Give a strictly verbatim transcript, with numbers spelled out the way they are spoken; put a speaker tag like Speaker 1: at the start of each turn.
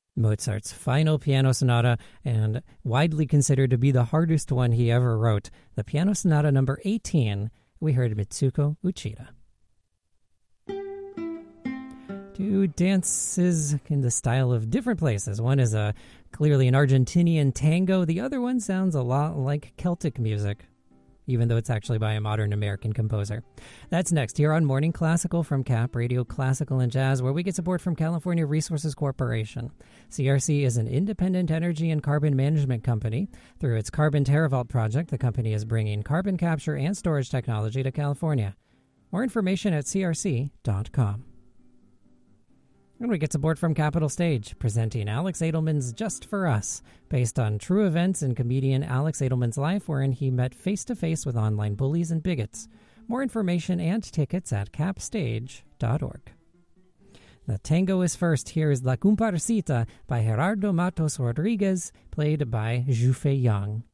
Speaker 1: Mozart's final piano sonata, and widely considered to be the hardest one he ever wrote, the Piano Sonata number eighteen, we heard Mitsuko Uchida. Two dances in the style of different places. One is a clearly an Argentinian tango. The other one sounds a lot like Celtic music, even though it's actually by a modern American composer. That's next here on Morning Classical from C A P Radio Classical and Jazz, where we get support from California Resources Corporation. C R C is an independent energy and carbon management company. Through its Carbon TerraVault project, the company is bringing carbon capture and storage technology to California. More information at c r c dot com. And we get support from Capital Stage, presenting Alex Edelman's Just for Us, based on true events in comedian Alex Edelman's life, wherein he met face-to-face with online bullies and bigots. More information and tickets at cap stage dot org. The tango is first. Here is La Comparsita by Gerardo Matos Rodriguez, played by Zhu Fei Yang.